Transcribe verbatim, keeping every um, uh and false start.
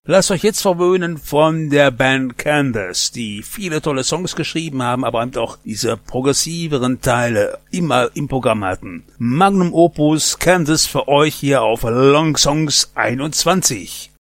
Lasst euch jetzt verwöhnen von der Band Candace, die viele tolle Songs geschrieben haben, aber eben auch diese progressiveren Teile immer im Programm hatten. Magnum Opus Candace für euch hier auf Long Songs einundzwanzig.